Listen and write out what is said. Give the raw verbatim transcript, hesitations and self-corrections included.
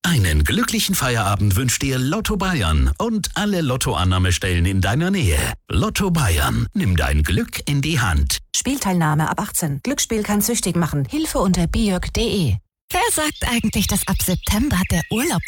Einen glücklichen Feierabend wünscht dir Lotto Bayern und alle Lottoannahmestellen in deiner Nähe. Lotto Bayern, nimm dein Glück in die Hand. Spielteilnahme ab achtzehn. Glücksspiel kann süchtig machen. Hilfe unter biog punkt de. Wer sagt eigentlich, dass ab September der Urlaub